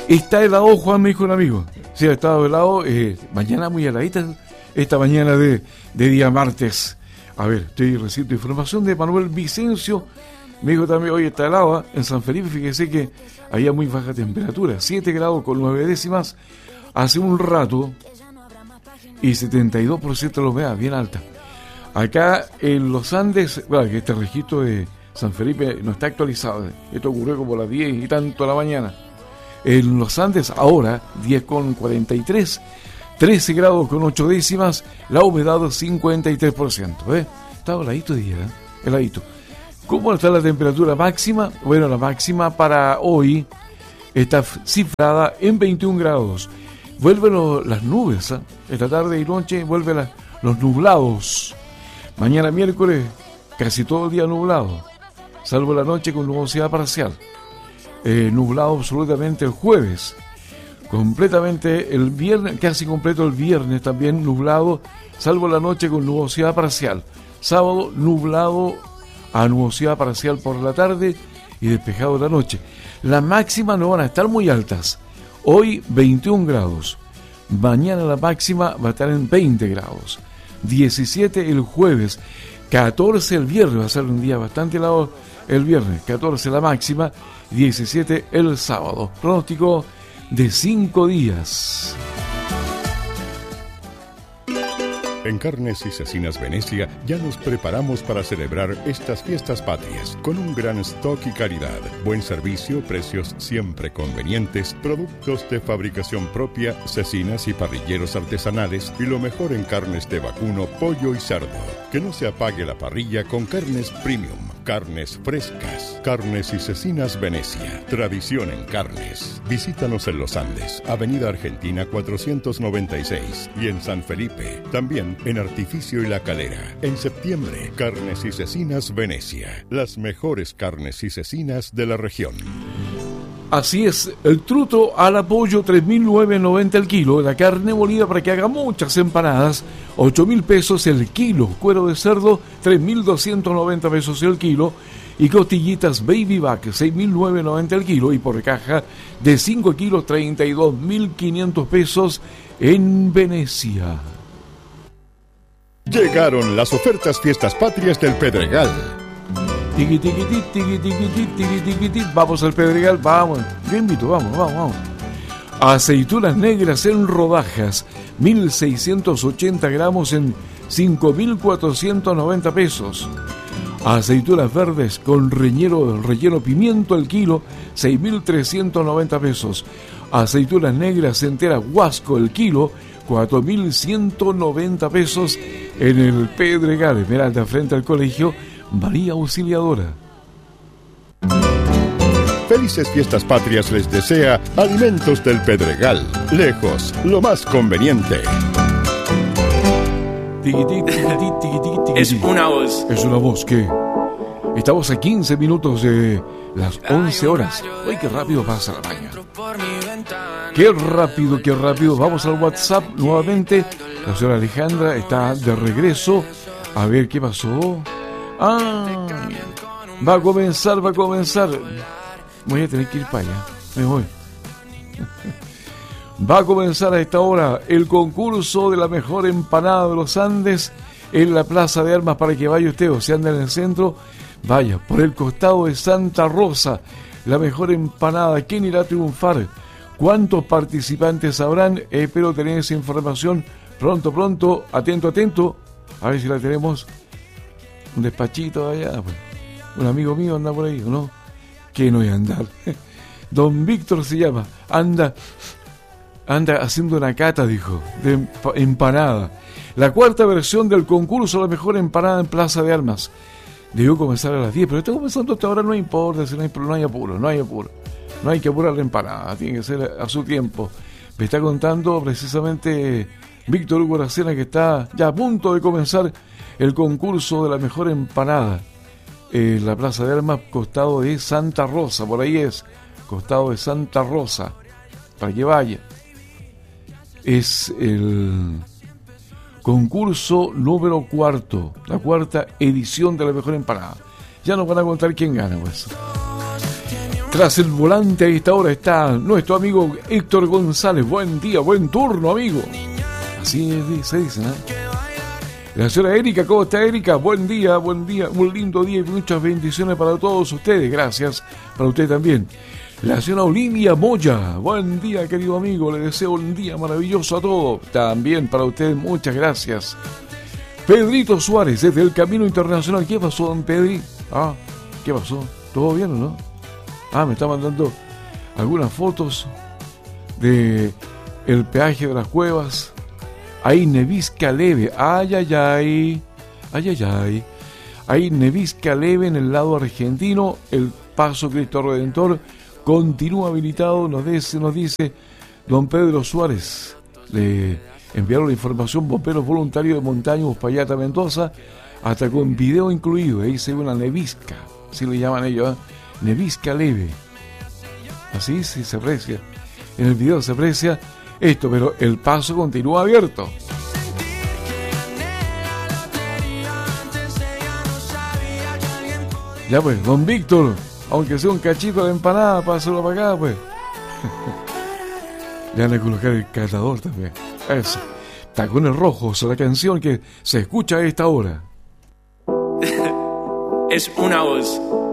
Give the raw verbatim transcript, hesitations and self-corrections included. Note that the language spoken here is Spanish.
Está helado, Juan, me dijo un amigo. Sí, ha estado helado. Eh, mañana muy heladita, esta mañana de, de día martes. A ver, estoy recibiendo información de Manuel Vicencio. Me dijo también, hoy está helado, ¿eh? En San Felipe, fíjese que había muy baja temperatura, siete grados con nueve décimas hace un rato y setenta y dos por ciento de la humedad, bien alta. Acá en los Andes, bueno, que este registro de San Felipe no está actualizado, esto ocurrió como a las diez y tanto de la mañana. En los Andes ahora diez con cuarenta y tres, trece grados con ocho décimas, la humedad cincuenta y tres por ciento, ¿eh? Está heladito día, ¿eh? Heladito. ¿Cómo está la temperatura máxima? Bueno, la máxima para hoy está cifrada en veintiún grados. Vuelven lo, las nubes, ¿eh? Esta tarde y noche vuelven la, los nublados. Mañana miércoles casi todo el día nublado, salvo la noche con nubosidad parcial. Eh, nublado absolutamente el jueves, completamente el viernes, casi completo el viernes también nublado, salvo la noche con nubosidad parcial. Sábado nublado a nubosidad parcial por la tarde y despejado la noche. Las máximas no van a estar muy altas. Hoy veintiún grados, mañana la máxima va a estar en veinte grados, diecisiete el jueves, catorce el viernes, va a ser un día bastante helado el viernes, catorce la máxima, diecisiete el sábado. Pronóstico de cinco días. En Carnes y Cecinas Venecia ya nos preparamos para celebrar estas fiestas patrias con un gran stock y calidad, buen servicio, precios siempre convenientes, productos de fabricación propia, cecinas y parrilleros artesanales y lo mejor en carnes de vacuno, pollo y cerdo. Que no se apague la parrilla con carnes premium, carnes frescas. Carnes y Cecinas Venecia, tradición en carnes. Visítanos en Los Andes, Avenida Argentina cuatrocientos noventa y seis y en San Felipe, también en Artificio y La Calera. En septiembre, Carnes y Cecinas Venecia, las mejores carnes y cecinas de la región. Así es, el truto al apoyo tres mil novecientos noventa el kilo, la carne molida para que haga muchas empanadas, ocho mil pesos el kilo, cuero de cerdo, tres mil doscientos noventa pesos el kilo, y costillitas Baby Back, seis mil novecientos noventa el kilo, y por caja de cinco kilos, treinta y dos mil quinientos pesos en Venecia. Llegaron las ofertas Fiestas Patrias del Pedregal. Tiqui, tiqui, tiqui, tiqui, tiqui, tiqui, tiqui, tiqui. Vamos al Pedregal, vamos. Yo invito, vamos, vamos, vamos. Aceitunas negras en rodajas, mil seiscientos ochenta gramos en cinco mil cuatrocientos noventa pesos. Aceitunas verdes con relleno, relleno pimiento el kilo, seis mil trescientos noventa pesos. Aceitunas negras enteras Huasco el kilo, cuatro mil ciento noventa pesos en el Pedregal, Esmeralda, frente al colegio María Auxiliadora. Felices Fiestas Patrias les desea Alimentos del Pedregal. Lejos, lo más conveniente. Es una voz. Es una voz que... Estamos a quince minutos de las once horas. ¡Ay, qué rápido pasa la mañana! ¡Qué rápido, qué rápido! Vamos al WhatsApp nuevamente. La señora Alejandra está de regreso. A ver qué pasó. ¡Ah! Va a comenzar, va a comenzar. Voy a tener que ir para allá. Me voy. Va a comenzar a esta hora el concurso de la mejor empanada de los Andes en la Plaza de Armas para que vaya usted, o si anda en el centro, vaya por el costado de Santa Rosa. La mejor empanada. ¿Quién irá a triunfar? ¿Cuántos participantes habrán? Espero tener esa información pronto, pronto. Atento, atento. A ver si la tenemos. Un despachito allá. Pues. Un amigo mío anda por ahí, ¿o no? Que no voy a andar. Don Víctor se llama. Anda, anda haciendo una cata, dijo, de empanada. La cuarta versión del concurso La mejor empanada en Plaza de Armas. Debió comenzar a las diez, pero está comenzando hasta ahora, no importa, si no hay, no hay apuro, no hay apuro. No hay que apurar la empanada, tiene que ser a, a su tiempo. Me está contando precisamente Víctor Hugo Aracena que está ya a punto de comenzar el concurso de la mejor empanada en la Plaza de Armas, costado de Santa Rosa, por ahí es, costado de Santa Rosa, para que vaya. Es el concurso número cuarto, la cuarta edición de la mejor empanada. Ya nos van a contar quién gana, pues. Tras el volante a esta hora está nuestro amigo Héctor González. Buen día, buen turno, amigo. Así se dice, ¿no? La señora Erika, ¿cómo está, Erika? Buen día, buen día, un lindo día y muchas bendiciones para todos ustedes. Gracias, para usted también. La señora Olivia Moya, buen día, querido amigo. Le deseo un día maravilloso a todos. También para usted, muchas gracias. Pedrito Suárez, desde el Camino Internacional. ¿Qué pasó, don Pedri? Ah, ¿qué pasó? ¿Todo bien o no? Ah, me está mandando algunas fotos de el peaje de las cuevas. Ahí nevisca leve. Ay, ay, ay. Ay, ay, ay. Ahí nevisca leve en el lado argentino. El paso Cristo Redentor continúa habilitado. Nos dice, nos dice don Pedro Suárez. Le enviaron la información bomberos voluntarios de Montaña, Uspallata, Mendoza. Hasta con video incluido. Ahí se ve una nevisca. Así le llaman ellos, ¿eh? Nevisca leve. Así sí se aprecia. En el video se aprecia esto, pero el paso continúa abierto. Ya pues, don Víctor, aunque sea un cachito de empanada, pásalo para acá, pues. Le van a colocar el catador también. Eso. Tacones Rojos, la canción que se escucha a esta hora. Es una voz.